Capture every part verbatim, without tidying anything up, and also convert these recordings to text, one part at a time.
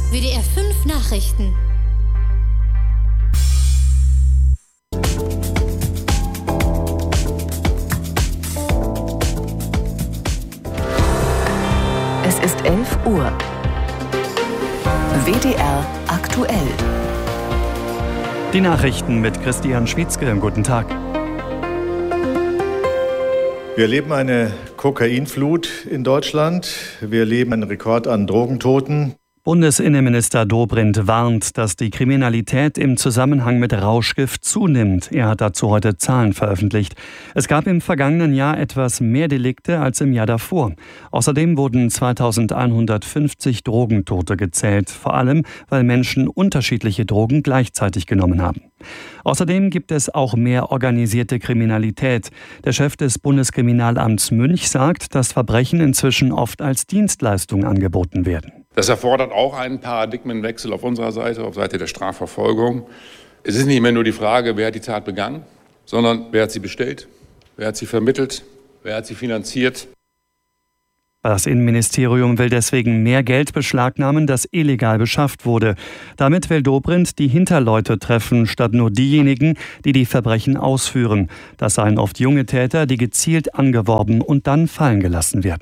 W D R fünf Nachrichten. Es ist elf Uhr. W D R aktuell. Die Nachrichten mit Christian Schwitzke. Guten Tag. Wir erleben eine Kokainflut in Deutschland. Wir erleben einen Rekord an Drogentoten. Bundesinnenminister Dobrindt warnt, dass die Kriminalität im Zusammenhang mit Rauschgift zunimmt. Er hat dazu heute Zahlen veröffentlicht. Es gab im vergangenen Jahr etwas mehr Delikte als im Jahr davor. Außerdem wurden zweitausendeinhundertfünfzig Drogentote gezählt, vor allem weil Menschen unterschiedliche Drogen gleichzeitig genommen haben. Außerdem gibt es auch mehr organisierte Kriminalität. Der Chef des Bundeskriminalamts Münch sagt, dass Verbrechen inzwischen oft als Dienstleistung angeboten werden. Das erfordert auch einen Paradigmenwechsel auf unserer Seite, auf Seite der Strafverfolgung. Es ist nicht mehr nur die Frage, wer hat die Tat begangen, sondern wer hat sie bestellt, wer hat sie vermittelt, wer hat sie finanziert. Das Innenministerium will deswegen mehr Geld beschlagnahmen, das illegal beschafft wurde. Damit will Dobrindt die Hinterleute treffen, statt nur diejenigen, die die Verbrechen ausführen. Das seien oft junge Täter, die gezielt angeworben und dann fallen gelassen werden.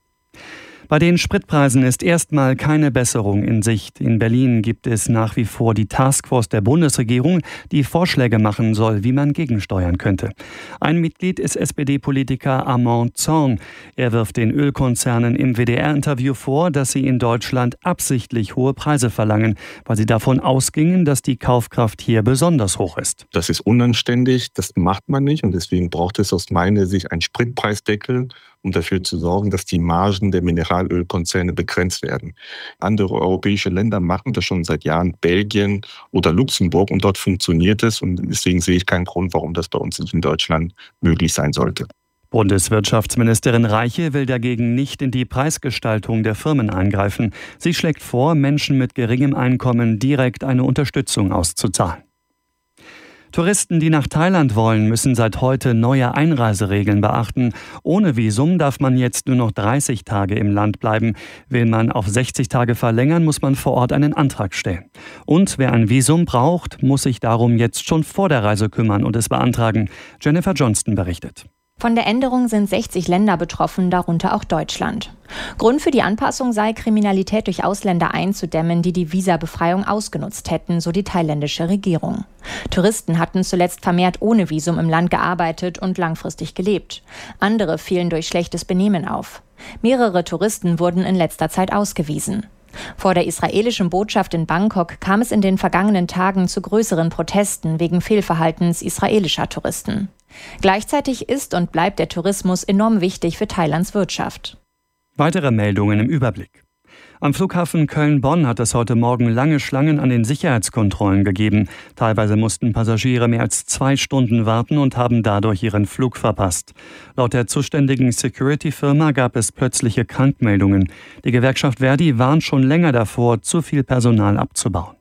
Bei den Spritpreisen ist erstmal keine Besserung in Sicht. In Berlin gibt es nach wie vor die Taskforce der Bundesregierung, die Vorschläge machen soll, wie man gegensteuern könnte. Ein Mitglied ist S P D-Politiker Armand Zorn. Er wirft den Ölkonzernen im W D R-Interview vor, dass sie in Deutschland absichtlich hohe Preise verlangen, weil sie davon ausgingen, dass die Kaufkraft hier besonders hoch ist. Das ist unanständig, das macht man nicht und deswegen braucht es aus meiner Sicht einen Spritpreisdeckel, um dafür zu sorgen, dass die Margen der Mineralölkonzerne begrenzt werden. Andere europäische Länder machen das schon seit Jahren, Belgien oder Luxemburg, und dort funktioniert es. Und deswegen sehe ich keinen Grund, warum das bei uns nicht in Deutschland möglich sein sollte. Bundeswirtschaftsministerin Reiche will dagegen nicht in die Preisgestaltung der Firmen eingreifen. Sie schlägt vor, Menschen mit geringem Einkommen direkt eine Unterstützung auszuzahlen. Touristen, die nach Thailand wollen, müssen seit heute neue Einreiseregeln beachten. Ohne Visum darf man jetzt nur noch dreißig Tage im Land bleiben. Will man auf sechzig Tage verlängern, muss man vor Ort einen Antrag stellen. Und wer ein Visum braucht, muss sich darum jetzt schon vor der Reise kümmern und es beantragen. Jennifer Johnston berichtet. Von der Änderung sind sechzig Länder betroffen, darunter auch Deutschland. Grund für die Anpassung sei, Kriminalität durch Ausländer einzudämmen, die die Visabefreiung ausgenutzt hätten, so die thailändische Regierung. Touristen hatten zuletzt vermehrt ohne Visum im Land gearbeitet und langfristig gelebt. Andere fielen durch schlechtes Benehmen auf. Mehrere Touristen wurden in letzter Zeit ausgewiesen. Vor der israelischen Botschaft in Bangkok kam es in den vergangenen Tagen zu größeren Protesten wegen Fehlverhaltens israelischer Touristen. Gleichzeitig ist und bleibt der Tourismus enorm wichtig für Thailands Wirtschaft. Weitere Meldungen im Überblick. Am Flughafen Köln-Bonn hat es heute Morgen lange Schlangen an den Sicherheitskontrollen gegeben. Teilweise mussten Passagiere mehr als zwei Stunden warten und haben dadurch ihren Flug verpasst. Laut der zuständigen Security-Firma gab es plötzliche Krankmeldungen. Die Gewerkschaft Verdi warnt schon länger davor, zu viel Personal abzubauen.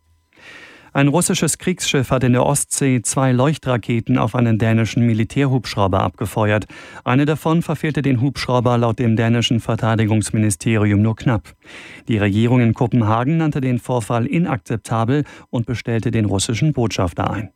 Ein russisches Kriegsschiff hat in der Ostsee zwei Leuchtraketen auf einen dänischen Militärhubschrauber abgefeuert. Eine davon verfehlte den Hubschrauber laut dem dänischen Verteidigungsministerium nur knapp. Die Regierung in Kopenhagen nannte den Vorfall inakzeptabel und bestellte den russischen Botschafter ein.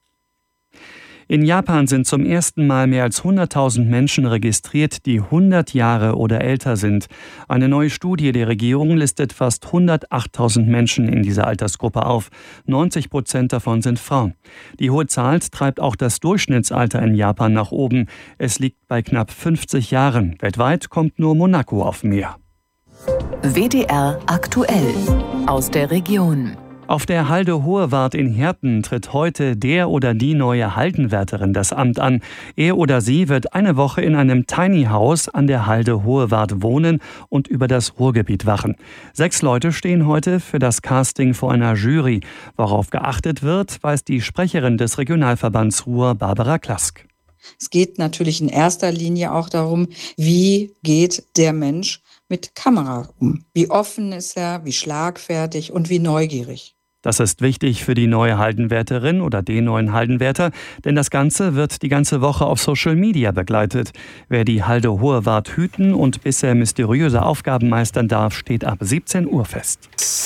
In Japan sind zum ersten Mal mehr als hunderttausend Menschen registriert, die hundert Jahre oder älter sind. Eine neue Studie der Regierung listet fast hundertachttausend Menschen in dieser Altersgruppe auf. neunzig Prozent davon sind Frauen. Die hohe Zahl treibt auch das Durchschnittsalter in Japan nach oben. Es liegt bei knapp fünfzig Jahren. Weltweit kommt nur Monaco auf mehr. W D R aktuell aus der Region. Auf der Halde Hohewart in Herten tritt heute der oder die neue Haldenwärterin das Amt an. Er oder sie wird eine Woche in einem Tiny House an der Halde Hohewart wohnen und über das Ruhrgebiet wachen. Sechs Leute stehen heute für das Casting vor einer Jury. Worauf geachtet wird, weiß die Sprecherin des Regionalverbands Ruhr, Barbara Klask. Es geht natürlich in erster Linie auch darum, wie geht der Mensch mit Kamera um? Wie offen ist er, wie schlagfertig und wie neugierig? Das ist wichtig für die neue Haldenwärterin oder den neuen Haldenwärter, denn das Ganze wird die ganze Woche auf Social Media begleitet. Wer die Halde Hohewart hüten und bisher mysteriöse Aufgaben meistern darf, steht ab siebzehn Uhr fest.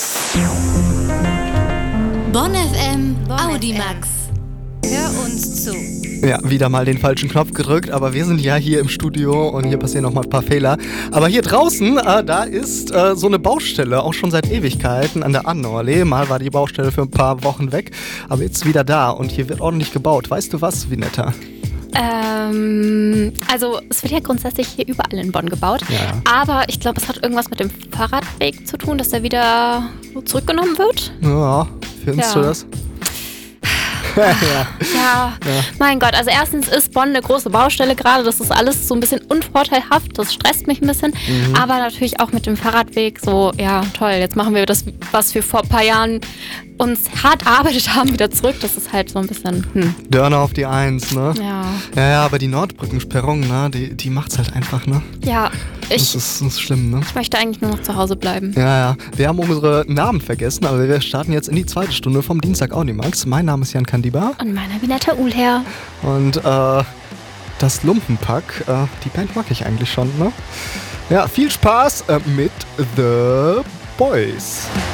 Bonn F M Audimax. Hör uns zu. Ja, wieder mal den falschen Knopf gedrückt, aber wir sind ja hier im Studio und hier passieren noch mal ein paar Fehler. Aber hier draußen, äh, da ist äh, so eine Baustelle, auch schon seit Ewigkeiten an der Annenallee. Mal war die Baustelle für ein paar Wochen weg, aber jetzt wieder da und hier wird ordentlich gebaut. Weißt du was, Vinetta? Ähm, also es wird ja grundsätzlich hier überall in Bonn gebaut, Ja. aber ich glaube, es hat irgendwas mit dem Fahrradweg zu tun, dass der wieder zurückgenommen wird. Ja, findest Ja. du das? Ja. ja. Ja, mein Gott, also erstens ist Bonn eine große Baustelle gerade, das ist alles so ein bisschen unvorteilhaft, das stresst mich ein bisschen, Mhm. aber natürlich auch mit dem Fahrradweg so, ja toll, jetzt machen wir das, was wir vor ein paar Jahren uns hart erarbeitet haben, wieder zurück, das ist halt so ein bisschen, hm. Dörner auf die Eins, ne? Ja. Ja, ja, aber die Nordbrückensperrung, ne, die, die macht's halt einfach, ne? Ja, Das ich, ist, das ist schlimm, ne? ich möchte eigentlich nur noch zu Hause bleiben. Ja, ja. Wir haben unsere Namen vergessen, aber wir starten jetzt in die zweite Stunde vom Dienstag Audimax. Mein Name ist Jan Kandiba. Und meiner Vinetta Uhlherr. Und äh, das Lumpenpack, äh, die Band mag ich eigentlich schon, ne? Ja, viel Spaß äh, mit The Boys.